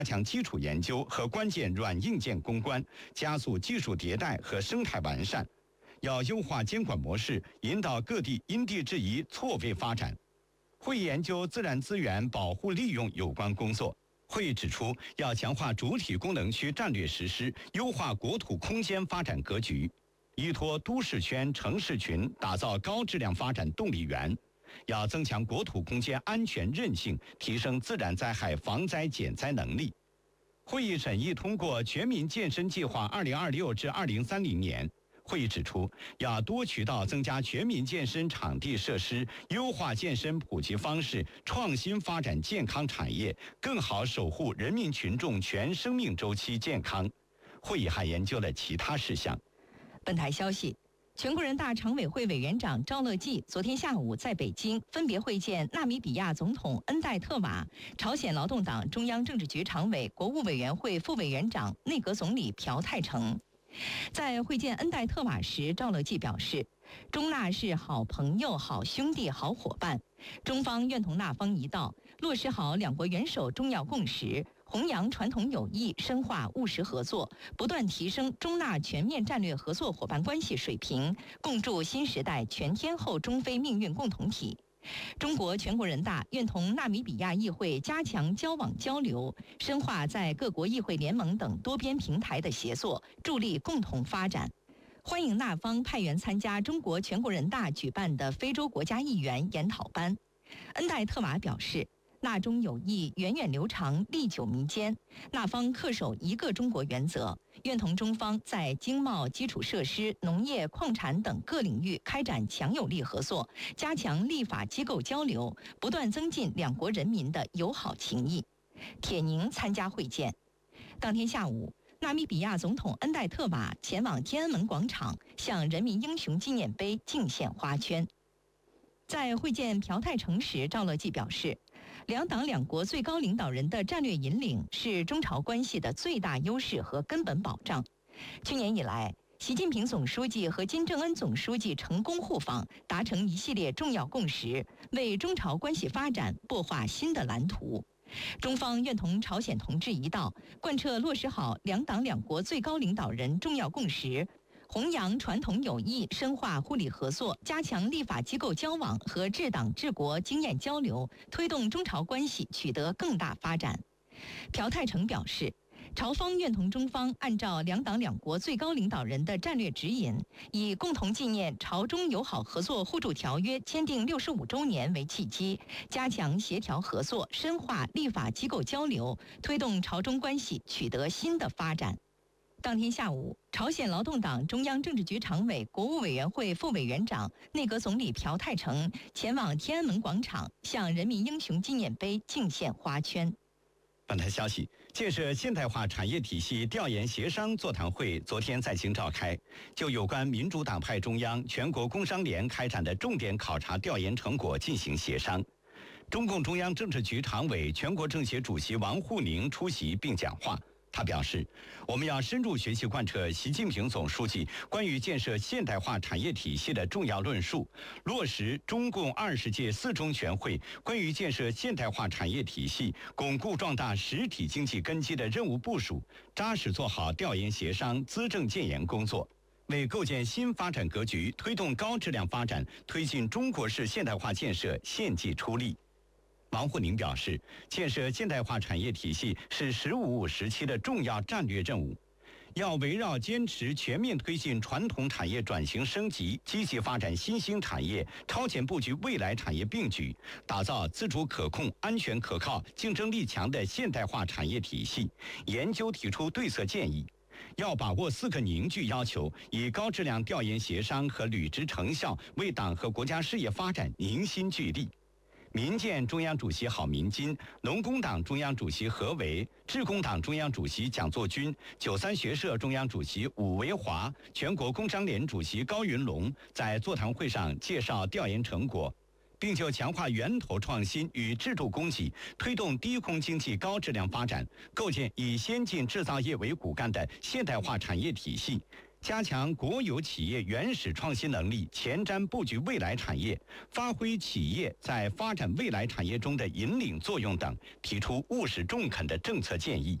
强基础研究和关键软硬件攻关，加速技术迭代和生态完善。要优化监管模式，引导各地因地制宜错位发展。会议研究自然资源保护利用有关工作。会议指出，要强化主体功能区战略实施，优化国土空间发展格局，依托都市圈、城市群，打造高质量发展动力源。要增强国土空间安全韧性，提升自然灾害防灾减灾能力。会议审议通过全民健身计划2026至2030年。会议指出，要多渠道增加全民健身场地设施，优化健身普及方式，创新发展健康产业，更好守护人民群众全生命周期健康。会议还研究了其他事项。 本台消息，全国人大常委会委员长赵乐际昨天下午在北京分别会见纳米比亚总统恩代特瓦、朝鲜劳动党中央政治局常委、国务委员会副委员长、内阁总理朴泰成。在会见恩代特瓦时，赵乐际表示，中纳是好朋友、好兄弟、好伙伴，中方愿同纳方一道，落实好两国元首重要共识，弘扬传统友谊，深化务实合作，不断提升中纳全面战略合作伙伴关系水平，共筑新时代全天候中非命运共同体。中国全国人大愿同纳米比亚议会加强交往交流，深化在各国议会联盟等多边平台的协作，助力共同发展。欢迎纳方派员参加中国全国人大举办的非洲国家议员研讨班。恩代特瓦表示，纳中友谊源远流长，历久弥坚。纳方恪守一个中国原则，愿同中方在经贸、基础设施、农业、矿产等各领域开展强有力合作，加强立法机构交流，不断增进两国人民的友好情谊。铁宁参加会见。当天下午，纳米比亚总统恩代特瓦前往天安门广场，向人民英雄纪念碑敬献花圈。在会见朴泰成时，赵乐际表示，两党两国最高领导人的战略引领是中朝关系的最大优势和根本保障。去年以来，习近平总书记和金正恩总书记成功互访，达成一系列重要共识，为中朝关系发展擘画新的蓝图。中方愿同朝鲜同志一道，贯彻落实好两党两国最高领导人重要共识，弘扬传统友谊，深化互利合作，加强立法机构交往和治党治国经验交流，推动中朝关系取得更大发展。朴泰成表示，朝方愿同中方按照两党两国最高领导人的战略指引，以共同纪念朝中友好合作互助条约签订65周年为契机，加强协调合作，深化立法机构交流，推动朝中关系取得新的发展。当天下午，朝鲜劳动党中央政治局常委、国务委员会副委员长、内阁总理朴泰成前往天安门广场，向人民英雄纪念碑敬献花圈。 本台消息，建设现代化产业体系调研协商座谈会昨天在京召开，就有关民主党派中央、全国工商联开展的重点考察调研成果进行协商。中共中央政治局常委、全国政协主席王沪宁出席并讲话。他表示，我们要深入学习贯彻习近平总书记关于建设现代化产业体系的重要论述，落实中共20届4中全会关于建设现代化产业体系、巩固壮大实体经济根基的任务部署，扎实做好调研协商、资政建言工作，为构建新发展格局、推动高质量发展、推进中国式现代化建设献计出力。王沪宁表示，建设现代化产业体系是“15+5”时期的重要战略任务，要围绕坚持全面推进传统产业转型升级，积极发展新兴产业，超前布局未来产业并举，打造自主可控、安全可靠、竞争力强的现代化产业体系，研究提出对策建议。要把握4个凝聚要求，以高质量调研协商和履职成效，为党和国家事业发展凝心聚力。民建中央主席郝明金、农工党中央主席何为、致公党中央主席蒋作军、93学社中央主席伍维华、全国工商联主席高云龙在座谈会上介绍调研成果，并就强化源头创新与制度供给，推动低空经济高质量发展，构建以先进制造业为骨干的现代化产业体系， 加强国有企业原始创新能力，前瞻布局未来产业，发挥企业在发展未来产业中的引领作用等，提出务实中肯的政策建议。